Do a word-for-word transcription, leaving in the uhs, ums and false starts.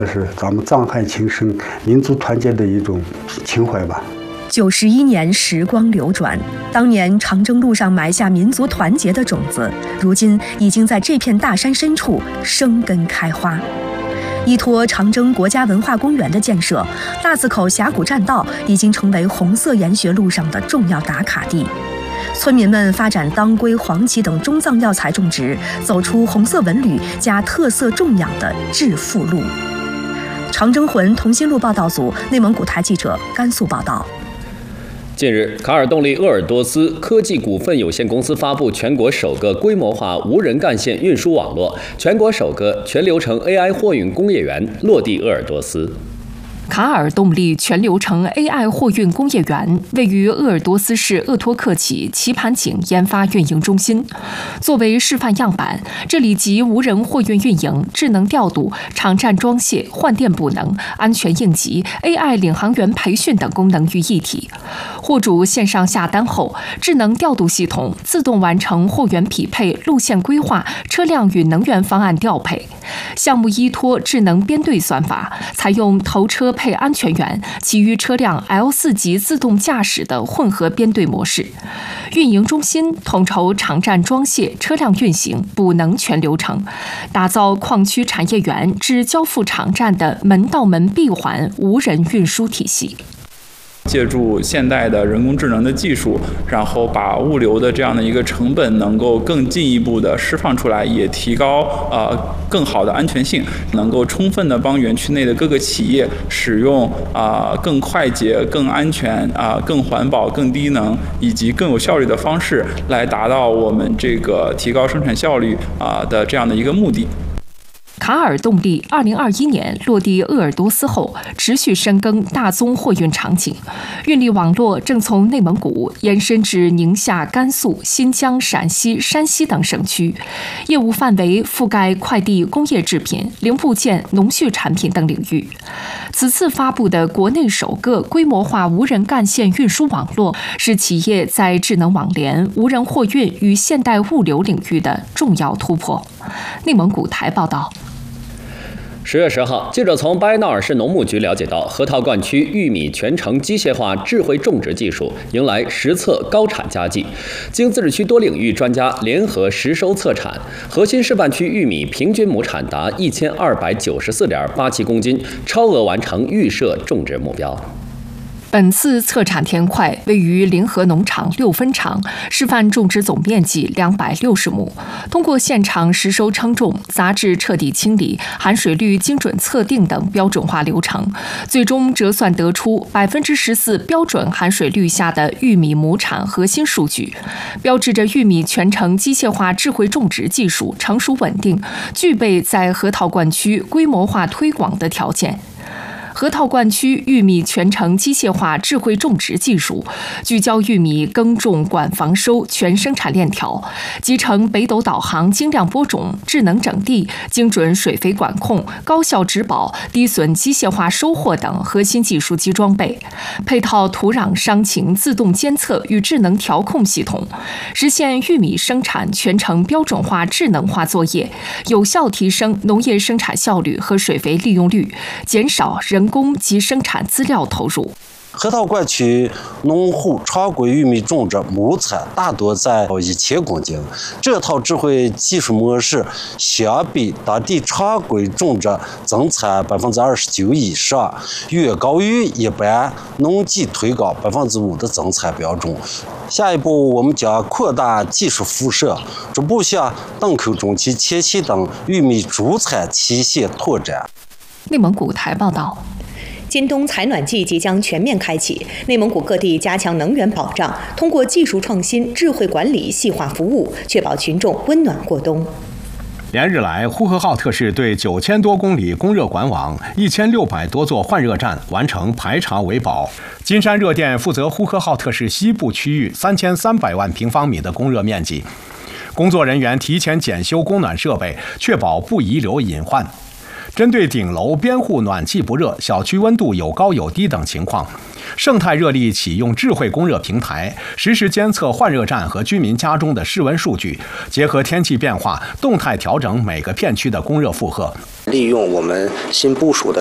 这是咱们藏汉情深、民族团结的一种情怀吧。 九十一年时光流转，当年长征路上埋下民族团结的种子，如今已经在这片大山深处生根开花。依托长征国家文化公园的建设，腊子口峡谷栈道已经成为红色研学路上的重要打卡地。村民们发展当归、黄芪等中藏药材种植，走出红色文旅加特色种养的致富路。长征魂同心路报道组内蒙古台记者甘肃报道。 近日，卡尔动力鄂尔多斯科技股份有限公司发布全国首个规模化无人干线运输网络，全国首个全流程 A I 货运工业园落地鄂尔多斯。 卡尔动力全流程 A I 货运工业园位于鄂尔多斯市鄂托克旗棋盘井研发运营中心。作为示范样板，这里集无人货运运营、智能调度、场站装卸、换电补能、安全应急、A I 领航员培训等功能于一体。货主线上下单后，智能调度系统自动完成货源匹配、路线规划、车辆与能源方案调配。项目依托智能编队算法，采用头车配安全员，其余车辆 L 四 级自动驾驶的混合编队模式。运营中心统筹场站装卸、车辆运行、补能全流程，打造矿区产业园至交付场站的门到门闭环无人运输体系。 借助现代的人工智能的技术，然后把物流的这样的一个成本能够更进一步的释放出来，也提高呃更好的安全性，能够充分的帮园区内的各个企业使用啊、呃、更快捷、更安全啊、呃、更环保、更低能以及更有效率的方式，来达到我们这个提高生产效率啊、呃、的这样的一个目的。 卡尔动力二零二一年落地鄂尔多斯后，持续深耕大宗货运场景，运力网络正从内蒙古延伸至宁夏、甘肃、新疆、陕西、山西等省区，业务范围覆盖快递、工业制品、零部件、农畜产品等领域。此次发布的国内首个规模化无人干线运输网络，是企业在智能网联、无人货运与现代物流领域的重要突破。内蒙古台报道。 十月十号，记者从巴彦淖尔市农牧局了解到，河套灌区玉米全程机械化智慧种植技术迎来实测高产佳绩。经自治区多领域专家联合实收测产，核心示范区玉米平均亩产达一千二百九十四点八七公斤，超额完成预设种植目标。 本次测产田块位于临河农场六分场，示范种植总面积两百六十亩。通过现场实收称重、杂质彻底清理、含水率精准测定等标准化流程，最终折算得出百分之十四标准含水率下的玉米亩产核心数据，标志着玉米全程机械化智慧种植技术成熟稳定，具备在河套灌区规模化推广的条件。河套灌区玉米全程机械化智慧种植技术，聚焦玉米耕种、管、防、收全生产链条，集成北斗导航、精量播种、智能整地、精准水肥管控、高效植保、低损机械化收获等核心技术及装备，配套土壤伤情自动监测与智能调控系统，实现玉米生产全程标准化、智能化作业，有效提升农业生产效率和水肥利用率，减少人工及生产资料投入。 河套灌区农户常规玉米种植亩产大多在一千公斤，这套智慧技术模式相比当地常规种植增产百分之二十九以上，远高于一般农技推高百分之五的增产标准。下一步，我们将扩大技术辐射，逐步向邓口中期、前期等玉米主产期线拓展。 内蒙古台报道。 今冬采暖季即将全面开启，内蒙古各地加强能源保障，通过技术创新、智慧管理、细化服务，确保群众温暖过冬。 连日来，呼和浩特市对九千多公里供热管网、一千六百多座换热站完成排查维保。金山热电负责呼和浩特市西部区域三千三百万平方米的供热面积，工作人员提前检修供暖设备，确保不遗留隐患。 针对顶楼边户暖气不热、小区温度有高有低等情况，盛泰热力启用智慧供热平台，实时监测换热站和居民家中的室温数据，结合天气变化，动态调整每个片区的供热负荷。 利用我们新部署的